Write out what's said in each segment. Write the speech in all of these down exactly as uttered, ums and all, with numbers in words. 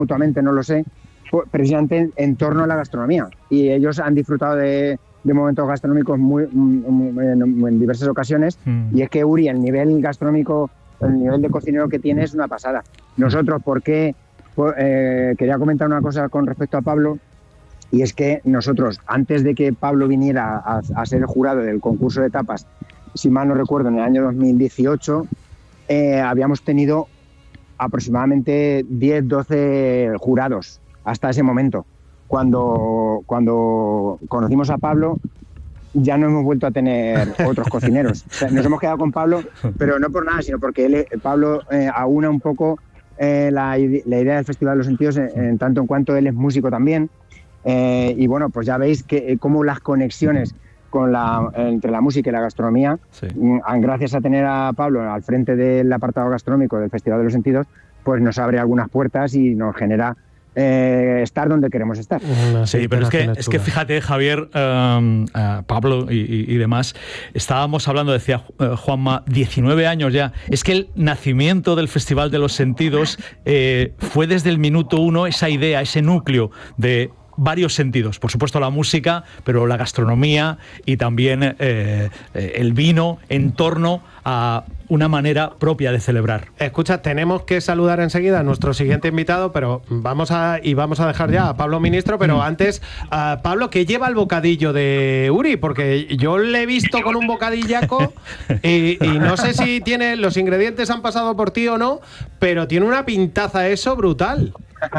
mutuamente, no lo sé, precisamente en, en torno a la gastronomía. Y ellos han disfrutado de, de momentos gastronómicos muy, muy, muy, en, en diversas ocasiones. Mm. Y es que, Uri, el nivel gastronómico, el nivel de cocinero que tiene es una pasada. Nosotros, ¿por qué? Pues, eh, quería comentar una cosa con respecto a Pablo, y es que nosotros, antes de que Pablo viniera a, a ser el jurado del concurso de tapas, si mal no recuerdo, en el año dos mil dieciocho, eh, habíamos tenido aproximadamente diez, doce jurados hasta ese momento. Cuando, cuando conocimos a Pablo, ya no hemos vuelto a tener otros cocineros. O sea, nos hemos quedado con Pablo, pero no por nada, sino porque él, Pablo eh, aúna un poco eh, la, la idea del Festival de los Sentidos, en, en tanto en cuanto él es músico también. Eh, y bueno, pues ya veis que cómo las conexiones con la, entre la música y la gastronomía, sí. gracias a tener a Pablo al frente del apartado gastronómico del Festival de los Sentidos, pues nos abre algunas puertas y nos genera Eh, estar donde queremos estar. Sí, pero es que, es que fíjate, Javier, um, uh, Pablo y, y, y demás, estábamos hablando, decía uh, Juanma, diecinueve años ya. Es que el nacimiento del Festival de los Sentidos eh, fue desde el minuto uno esa idea, ese núcleo de varios sentidos, por supuesto la música, pero la gastronomía y también eh, el vino en torno a una manera propia de celebrar. Escucha, tenemos que saludar enseguida a nuestro siguiente invitado, pero vamos a y vamos a dejar ya a Pablo Ministro, pero mm. antes, uh, Pablo, ¿qué lleva el bocadillo de Uri? Porque yo le he visto con un bocadillaco y, y no sé si tiene los ingredientes han pasado por ti o no, pero tiene una pintaza eso brutal.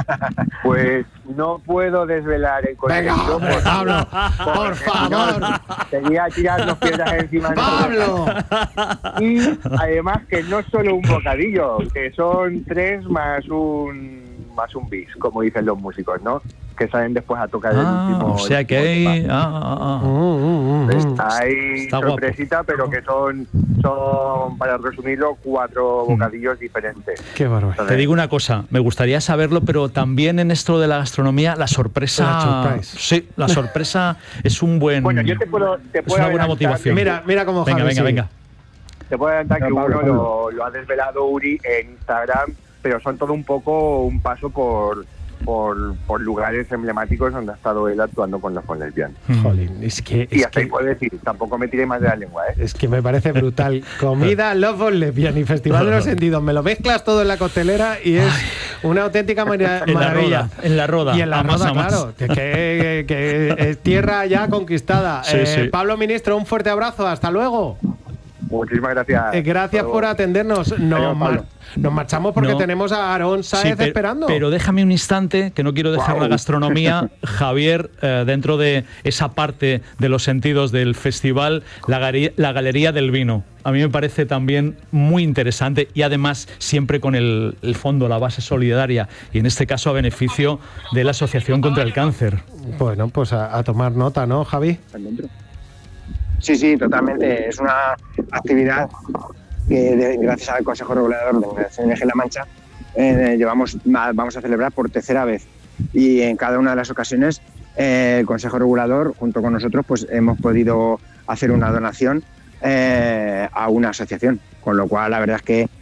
Pues no puedo desvelar el contenido. Venga, por, Pablo, por favor. Sería tirarnos piedras encima. Pablo. Y además que no solo un bocadillo, que son tres más un más un bis, como dicen los músicos, ¿no? Que salen después a tocar ah, el último. O sea que hay. Ah, ah, ah. Mm, mm, mm. Hay sorpresita, guapo. Pero que son, son, para resumirlo, cuatro bocadillos mm. diferentes. Qué bárbaro. Te digo una cosa, me gustaría saberlo, pero también en esto de la gastronomía, la sorpresa. La sí, la sorpresa es un buen. Bueno, yo te puedo. Te puedo es una buena motivación. Mira, mira cómo venga, Javi, venga, sí. venga. Te puedo adelantar que uno lo, lo ha desvelado Uri en Instagram, pero son todo un poco un paso por. Por, por lugares emblemáticos donde ha estado él actuando con los lesbianos. Jolín, es que... Y es hasta que, ahí puedo decir, tampoco me tiré más de la lengua, ¿eh? Es que me parece brutal. Comida, Love Lesbian y Festival de los Sentidos. Me lo mezclas todo en la costelera y es una auténtica mar- en maravilla. La roda, en la roda. Y en la roda, claro. Que, que, que es tierra ya conquistada. Sí, eh, sí. Pablo Ministro, un fuerte abrazo. Hasta luego. Muchísimas gracias. Eh, gracias por atendernos. Nos, mar- nos marchamos porque no. tenemos a Aarón Sáez sí, pero, esperando. Pero déjame un instante, que no quiero dejar wow. la gastronomía. Javier, eh, dentro de esa parte de los sentidos del festival, la, galería, la Galería del Vino. A mí me parece también muy interesante y además siempre con el, el fondo, la base solidaria y en este caso a beneficio de la Asociación contra el Cáncer. Bueno, pues a, a tomar nota, ¿no, Javi? Sí, sí, totalmente. Es una actividad que, de, gracias al Consejo Regulador de la C N G La Mancha, eh, llevamos, vamos a celebrar por tercera vez. Y en cada una de las ocasiones, eh, el Consejo Regulador, junto con nosotros, pues hemos podido hacer una donación eh, a una asociación. Con lo cual, la verdad es que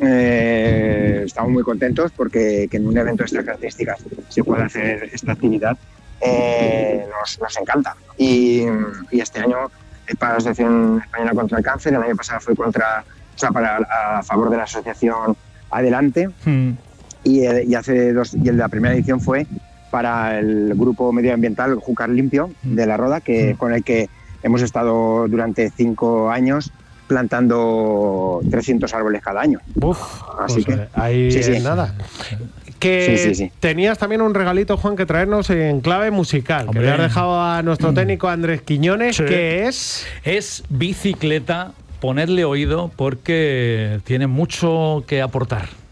eh, estamos muy contentos porque que en un evento de estas características se pueda hacer esta actividad. Eh, nos, nos encanta. Y, y este año, para la Asociación Española contra el Cáncer, el año pasado fue contra, o sea, para, a favor de la asociación Adelante, mm. y, y hace dos, y la primera edición fue para el grupo medioambiental Júcar Limpio mm. de La Roda, que, mm. con el que hemos estado durante cinco años plantando trescientos árboles cada año. Uf, así pues que ahí sí, sí. nada. Que sí, sí, sí. Tenías también un regalito, Juan, que traernos en clave musical. Hombre. Que le has dejado a nuestro técnico Andrés Quiñones, sí. que es... Es bicicleta, ponerle oído porque tiene mucho que aportar.